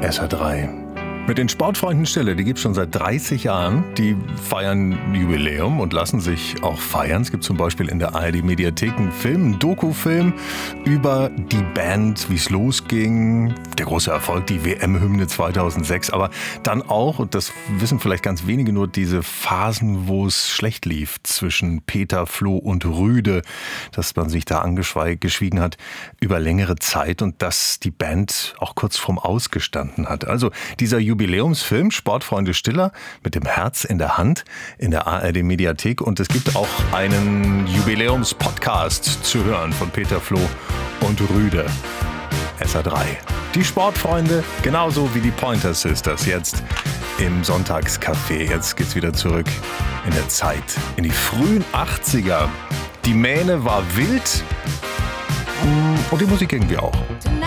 SR3. Mit den Sportfreunden Stille, die gibt es schon seit 30 Jahren. Die feiern Jubiläum und lassen sich auch feiern. Es gibt zum Beispiel in der ARD-Mediathek einen Film, einen Dokufilm über die Band, wie es losging. Der große Erfolg, die WM-Hymne 2006. Aber dann auch, und das wissen vielleicht ganz wenige nur, diese Phasen, wo es schlecht lief zwischen Peter, Flo und Rüde. Dass man sich da angeschwiegen hat über längere Zeit und dass die Band auch kurz vorm Ausgestanden hat. Also dieser Jubiläumsfilm Sportfreunde Stiller mit dem Herz in der Hand in der ARD-Mediathek. Und es gibt auch einen Jubiläumspodcast zu hören von Peter, Flo und Rüde. SR3. Die Sportfreunde, genauso wie die Pointer Sisters, jetzt im Sonntagscafé. Jetzt geht's wieder zurück in der Zeit, in die frühen 80er. Die Mähne war wild und die Musik irgendwie auch.